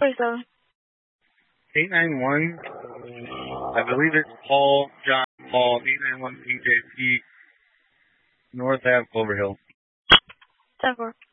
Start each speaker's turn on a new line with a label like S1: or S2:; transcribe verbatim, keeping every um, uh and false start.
S1: forty-seven.
S2: eight nine one, I believe it's Paul, John, Paul, eight nine one P J P, North Ave, Clover Hill.
S1: ten four.